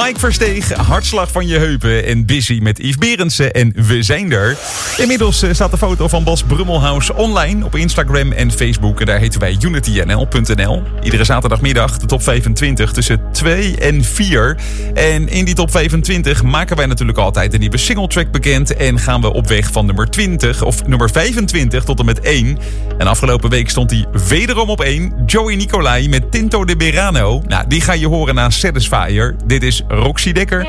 Mike Versteeg, Hartslag van je heupen en Busy met Yves Berendsen en we zijn er. Inmiddels staat de foto van Bas Brummelhuis online op Instagram en Facebook. En daar heten wij unitynl.nl. Iedere zaterdagmiddag de top 25 tussen 2 en 4. En in die top 25 maken wij natuurlijk altijd een nieuwe singletrack bekend. En gaan we op weg van nummer 20 of nummer 25 tot en met 1. En afgelopen week stond hij wederom op 1. Joey Nicolai met Tinto de Verano. Nou, die ga je horen na Satisfyer. Dit is Roxy Dekker.